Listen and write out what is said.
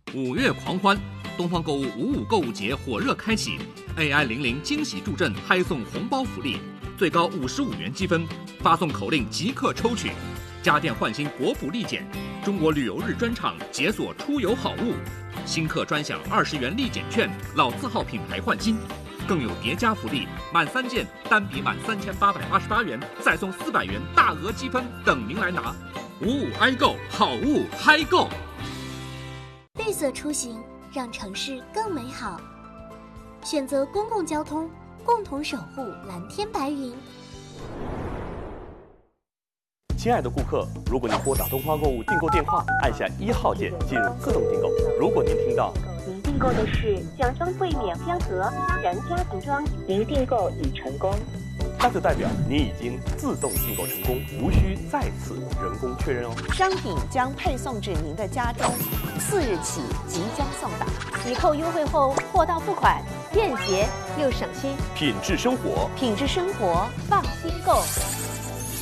5月狂欢，东方购物55购物节火热开启 ，AI00惊喜助阵嗨送红包福利，最高55元积分，发送口令即刻抽取。家电换新国补立减，中国旅游日专场解锁出游好物，新客专享20元立减券，老字号品牌换新。更有叠加福利，满3件单笔满3888元，再送400元大额积分等您来拿。55i购，好物嗨购。 绿色出行，让城市更美好。选择公共交通，共同守护蓝天白云。 亲爱的顾客，如果您拨打东方购物订购电话，按下1号键进入自动订购。如果您听到您订购的是奖装柜免标盒人家庭装，您订购已成功， 那就代表您已经自动订购成功，无需再次人工确认哦。 商品将配送至您的家中，4日起即将送达。 抵扣优惠后货到付款，便捷又省心。 品质生活， 放心购。